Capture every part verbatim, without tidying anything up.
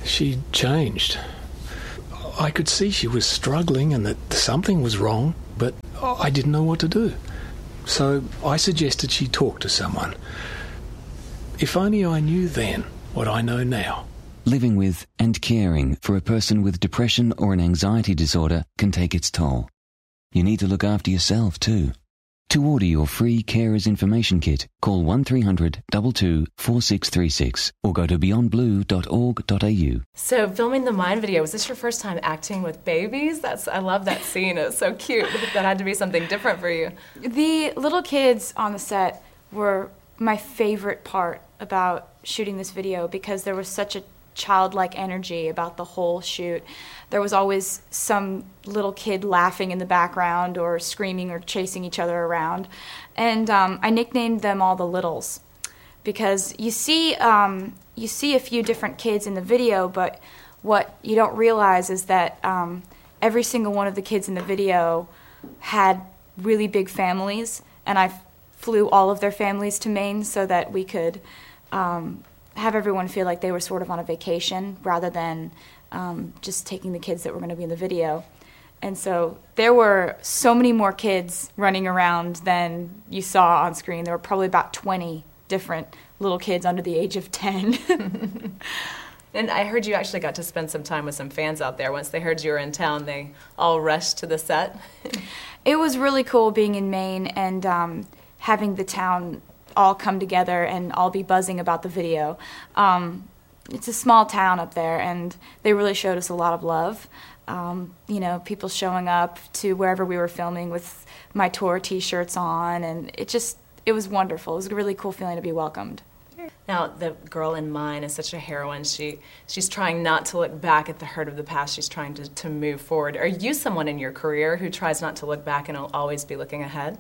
She changed. I could see she was struggling and that something was wrong, but I didn't know what to do. So I suggested she talk to someone. If only I knew then what I know now. Living with and caring for a person with depression or an anxiety disorder can take its toll. You need to look after yourself too. To order your free Carers Information Kit, call one three hundred, two two, four six three six or go to beyond blue dot org dot a u. So filming the Mine video, was this your first time acting with babies? That's I love that scene. It was so cute. That had to be something different for you. The little kids on the set were my favorite part about shooting this video because there was such a childlike energy about the whole shoot. There was always some little kid laughing in the background or screaming or chasing each other around. And um, I nicknamed them all the Littles because you see, um, you see a few different kids in the video, but what you don't realize is that um, every single one of the kids in the video had really big families, and I flew all of their families to Maine so that we could um, have everyone feel like they were sort of on a vacation rather than um, just taking the kids that were going to be in the video. And so there were so many more kids running around than you saw on screen. There were probably about twenty different little kids under the age of ten. And I heard you actually got to spend some time with some fans out there. Once they heard you were in town, they all rushed to the set. It was really cool being in Maine and um, having the town all come together and all be buzzing about the video. Um, it's a small town up there, and they really showed us a lot of love. Um, you know, people showing up to wherever we were filming with my tour T-shirts on, and it just, it was wonderful. It was a really cool feeling to be welcomed. Now, the girl in Mine is such a heroine. She she's trying not to look back at the hurt of the past. She's trying to, to move forward. Are you someone in your career who tries not to look back and will always be looking ahead?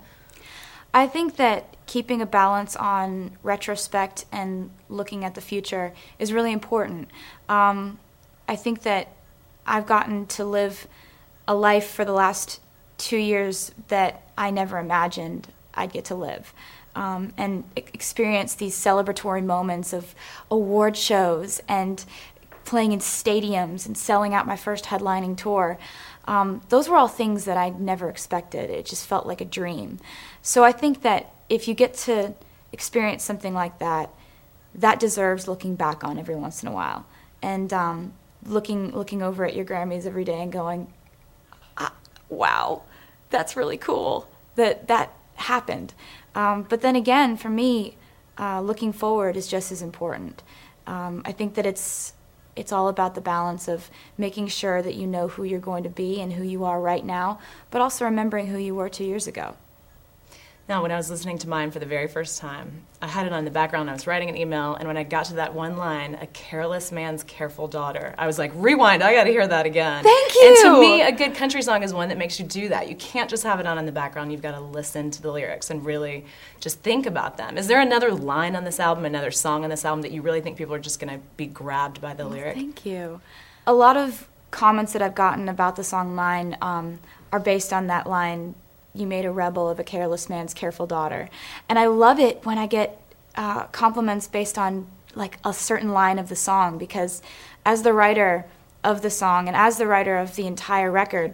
I think that keeping a balance on retrospect and looking at the future is really important. Um, I think that I've gotten to live a life for the last two years that I never imagined I'd get to live. Um, and experience these celebratory moments of award shows and playing in stadiums and selling out my first headlining tour. Um, those were all things that I never expected. It just felt like a dream. So I think that if you get to experience something like that, that deserves looking back on every once in a while. And um, looking looking over at your Grammys every day and going, ah, wow, that's really cool that that happened. Um, but then again, for me, uh, looking forward is just as important. Um, I think that it's it's all about the balance of making sure that you know who you're going to be and who you are right now, but also remembering who you were two years ago. Now, when I was listening to Mine for the very first time, I had it on the background. I was writing an email, and when I got to that one line, a careless man's careful daughter, I was like, rewind, I got to hear that again. Thank you. And to me, a good country song is one that makes you do that. You can't just have it on in the background. You've got to listen to the lyrics and really just think about them. Is there another line on this album, another song on this album that you really think people are just going to be grabbed by the well, lyric? Thank you. A lot of comments that I've gotten about the song Mine um, are based on that line, "You made a rebel of a careless man's careful daughter." And I love it when I get uh, compliments based on like a certain line of the song, because as the writer of the song and as the writer of the entire record,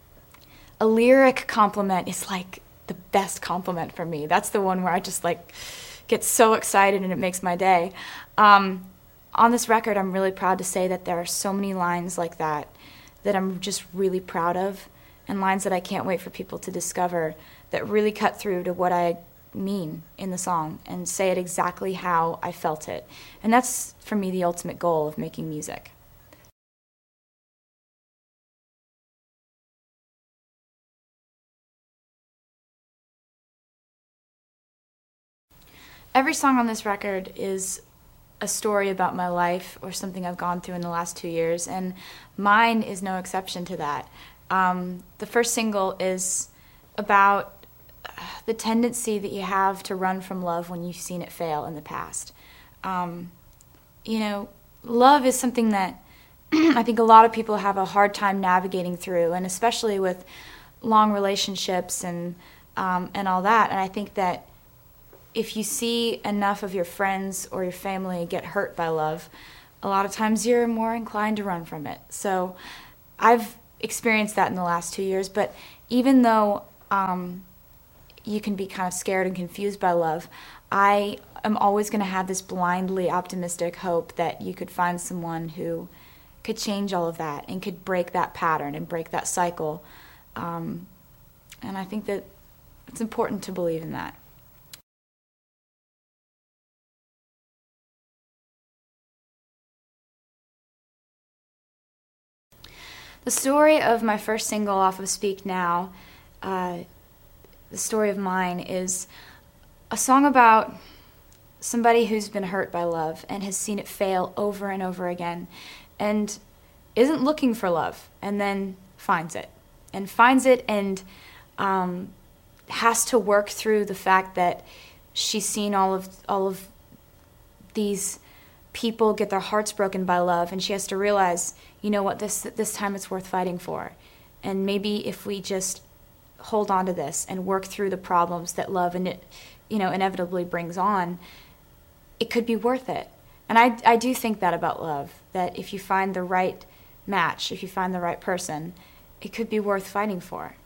a lyric compliment is like the best compliment for me. That's the one where I just like get so excited and it makes my day. Um, on this record, I'm really proud to say that there are so many lines like that that I'm just really proud of, and lines that I can't wait for people to discover that really cut through to what I mean in the song and say it exactly how I felt it. And that's, for me, the ultimate goal of making music. Every song on this record is a story about my life or something I've gone through in the last two years, and Mine is no exception to that. Um, the first single is about the tendency that you have to run from love when you've seen it fail in the past. Um, you know, love is something that I think a lot of people have a hard time navigating through, and especially with long relationships and um, and all that. And I think that if you see enough of your friends or your family get hurt by love, a lot of times you're more inclined to run from it. So I've experienced that in the last two years, but even though um, you can be kind of scared and confused by love, I am always going to have this blindly optimistic hope that you could find someone who could change all of that and could break that pattern and break that cycle. Um, and I think that it's important to believe in that. The story of my first single off of Speak Now, uh, The Story of Mine, is a song about somebody who's been hurt by love and has seen it fail over and over again and isn't looking for love and then finds it. And finds it and um, has to work through the fact that she's seen all of all of these people get their hearts broken by love, and she has to realize, you know what, this this time it's worth fighting for. And maybe if we just hold on to this and work through the problems that love and it, you know, inevitably brings on, it could be worth it. And I, I do think that about love, that if you find the right match, if you find the right person, it could be worth fighting for.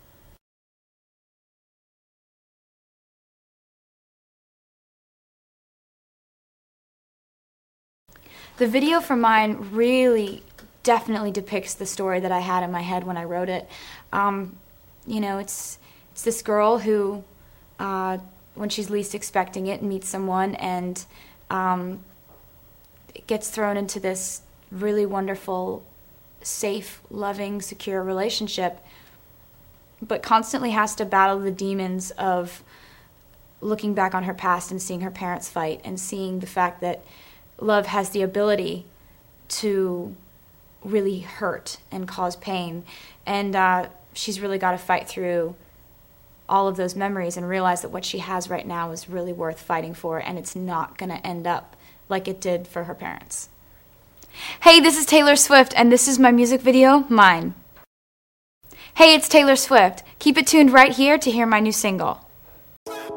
The video for Mine really definitely depicts the story that I had in my head when I wrote it. Um, you know, it's it's this girl who, uh, when she's least expecting it, meets someone and um, gets thrown into this really wonderful, safe, loving, secure relationship, but constantly has to battle the demons of looking back on her past and seeing her parents fight and seeing the fact that love has the ability to really hurt and cause pain. And uh, she's really got to fight through all of those memories and realize that what she has right now is really worth fighting for, and it's not going to end up like it did for her parents. Hey, this is Taylor Swift, and this is my music video, Mine. Hey, it's Taylor Swift. Keep it tuned right here to hear my new single.